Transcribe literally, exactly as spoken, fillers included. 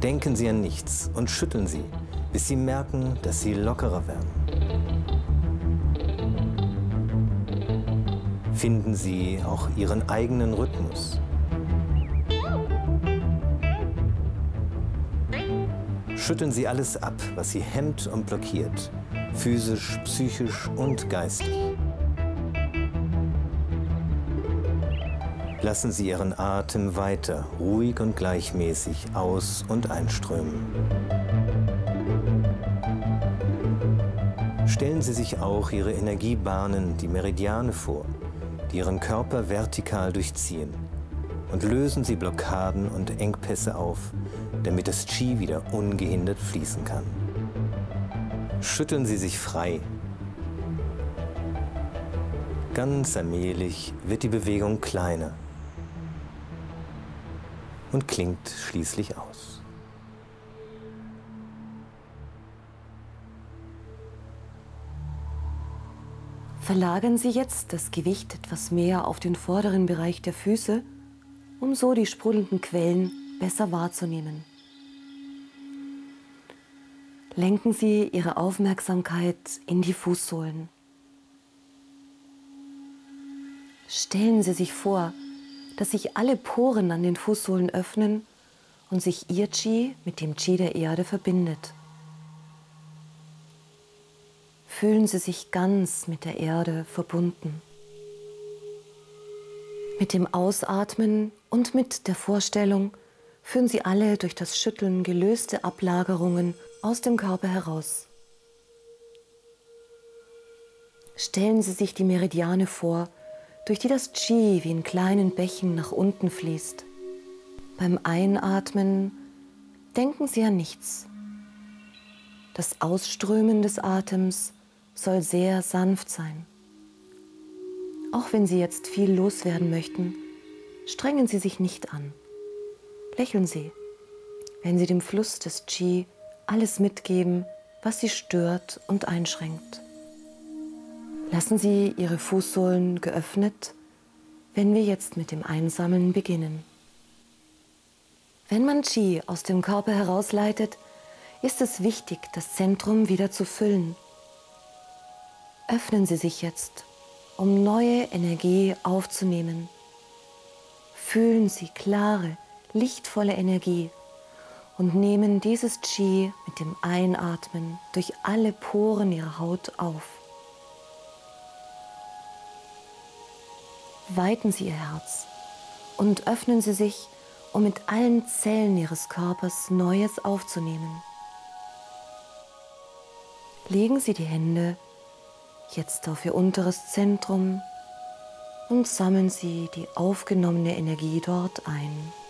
Denken Sie an nichts und schütteln Sie, bis Sie merken, dass Sie lockerer werden. Finden Sie auch Ihren eigenen Rhythmus. Schütteln Sie alles ab, was Sie hemmt und blockiert, physisch, psychisch und geistig. Lassen Sie Ihren Atem weiter, ruhig und gleichmäßig aus- und einströmen. Stellen Sie sich auch Ihre Energiebahnen, die Meridiane, vor, die Ihren Körper vertikal durchziehen, und lösen Sie Blockaden und Engpässe auf, damit das Qi wieder ungehindert fließen kann. Schütteln Sie sich frei. Ganz allmählich wird die Bewegung kleiner und klingt schließlich aus. Verlagern Sie jetzt das Gewicht etwas mehr auf den vorderen Bereich der Füße, um so die sprudelnden Quellen besser wahrzunehmen. Lenken Sie Ihre Aufmerksamkeit in die Fußsohlen. Stellen Sie sich vor, dass sich alle Poren an den Fußsohlen öffnen und sich Ihr Qi mit dem Qi der Erde verbindet. Fühlen Sie sich ganz mit der Erde verbunden. Mit dem Ausatmen und mit der Vorstellung führen Sie alle durch das Schütteln gelöste Ablagerungen aus dem Körper heraus. Stellen Sie sich die Meridiane vor, durch die das Qi wie in kleinen Bächen nach unten fließt. Beim Einatmen denken Sie an nichts. Das Ausströmen des Atems soll sehr sanft sein. Auch wenn Sie jetzt viel loswerden möchten, strengen Sie sich nicht an. Lächeln Sie, wenn Sie dem Fluss des Qi alles mitgeben, was Sie stört und einschränkt. Lassen Sie Ihre Fußsohlen geöffnet, wenn wir jetzt mit dem Einsammeln beginnen. Wenn man Qi aus dem Körper herausleitet, ist es wichtig, das Zentrum wieder zu füllen. Öffnen Sie sich jetzt, um neue Energie aufzunehmen. Fühlen Sie klare, lichtvolle Energie und nehmen dieses Qi mit dem Einatmen durch alle Poren Ihrer Haut auf. Weiten Sie Ihr Herz und öffnen Sie sich, um mit allen Zellen Ihres Körpers Neues aufzunehmen. Legen Sie die Hände jetzt auf Ihr unteres Zentrum und sammeln Sie die aufgenommene Energie dort ein.